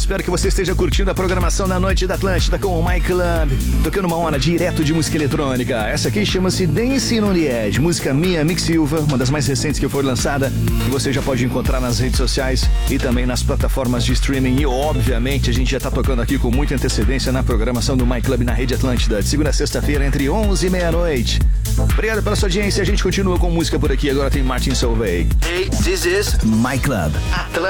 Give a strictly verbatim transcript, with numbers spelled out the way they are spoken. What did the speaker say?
Espero que você esteja curtindo a programação da Noite da Atlântida com o My Club, tocando uma hora direto de música eletrônica. Essa aqui chama-se Dancing on the Edge, música minha, Mick Silva, uma das mais recentes que foi lançada, que você já pode encontrar nas redes sociais e também nas plataformas de streaming. E obviamente a gente já tá tocando aqui com muita antecedência na programação do My Club na Rede Atlântida, de segunda a sexta-feira entre onze e meia-noite. Obrigado pela sua audiência, a gente continua com música por aqui. Agora tem Martin Solveig. Hey, this is My Club. Atlântida.